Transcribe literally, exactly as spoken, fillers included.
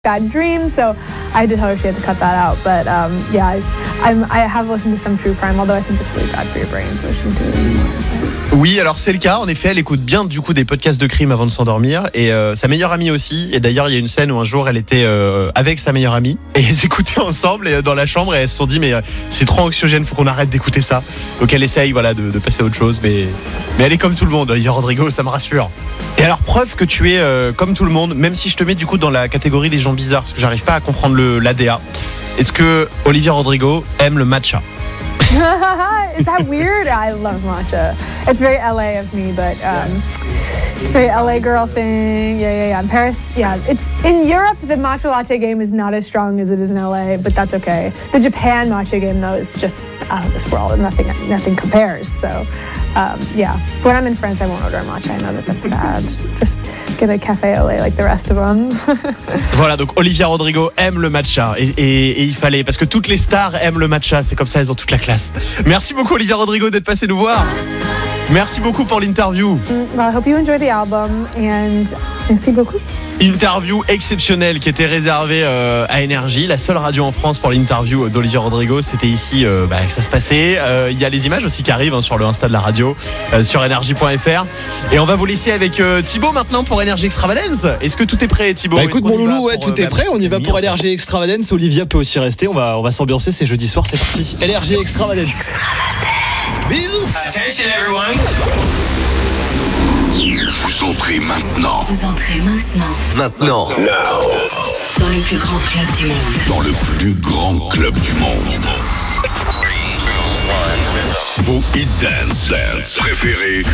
bad dream, so I had to tell her she had to cut that out. But um, yeah, I, I'm, I have listened to some true crime, although I think it's really bad for your brain, so I shouldn't do it anymore. Oui, alors c'est le cas. En effet, elle écoute bien du coup des podcasts de crime avant de s'endormir, et euh, sa meilleure amie aussi. Et d'ailleurs, il y a une scène où un jour, elle était euh, avec sa meilleure amie et ils écoutaient ensemble et, euh, dans la chambre, et elles se sont dit mais euh, c'est trop anxiogène, faut qu'on arrête d'écouter ça. Donc elle essaye, voilà, de, de passer à autre chose, mais mais elle est comme tout le monde. Olivia Rodrigo, ça me rassure. Et alors, preuve que tu es euh, comme tout le monde, même si je te mets du coup dans la catégorie des gens bizarres, parce que j'arrive pas à comprendre le l'A D A. Est-ce que Olivia Rodrigo aime le matcha? Is that weird? I love matcha. It's very L A of me, but um, it's very L A girl thing. Yeah, yeah, yeah. In Paris, yeah. It's in Europe. The matcha latte game is not as strong as it is in L A, but that's okay. The Japan matcha game, though, is just out of this world, and nothing, nothing compares. So, um, yeah. When I'm in France, I won't order a matcha. I know that that's bad. Just get a café au lait like the rest of them. Voilà, donc Olivia Rodrigo aime le matcha, et, et, et il fallait, parce que toutes les stars aiment le matcha. C'est comme ça, elles ont toute la classe. Merci beaucoup Olivia Rodrigo d'être passée nous voir. Merci beaucoup pour l'interview. Well, I hope you enjoy the album and merci beaucoup. Interview exceptionnelle qui était réservée euh, à Énergie, la seule radio en France pour l'interview d'Olivia Rodrigo. C'était ici euh, bah, que ça se passait. Il euh, y a les images aussi qui arrivent hein, sur le Insta de la radio, euh, sur énergie point f r. Et on va vous laisser avec euh, Thibaut maintenant pour Énergie Extravagance. Est-ce que tout est prêt, Thibaut? Bah écoute mon loulou, ouais, pour, tout euh, est prêt. On y va pour Énergie Extravagance. Olivia peut aussi rester. On va, on va s'ambiancer. C'est jeudi soir, c'est parti. Énergie Extravagance. Bisous. Attention everyone. Vous entrez maintenant. Vous entrez maintenant. Maintenant. Dans le plus grand club du monde. Dans le plus grand club du monde. Vos hit dance, dance préférés